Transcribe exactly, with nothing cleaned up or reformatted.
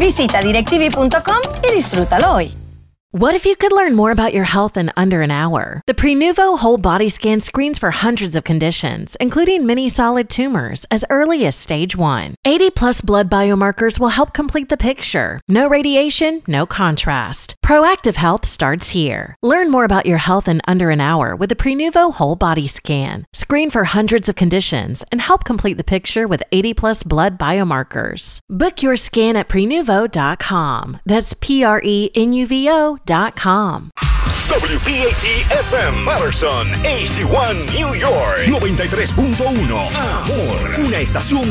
Visita directv punto com y disfrútalo hoy. What if you could learn more about your health in under an hour? The Prenuvo Whole Body Scan screens for hundreds of conditions, including many solid tumors, as early as stage one. eighty plus blood biomarkers will help complete the picture. No radiation, no contrast. Proactive health starts here. Learn more about your health in under an hour with the Prenuvo Whole Body Scan. Screen for hundreds of conditions and help complete the picture with eighty plus blood biomarkers. Book your scan at prenuvo dot com. That's P R E N U V O dot com. W P A T F M Patterson, H D one New York, noventa y tres punto uno. Amor, una estación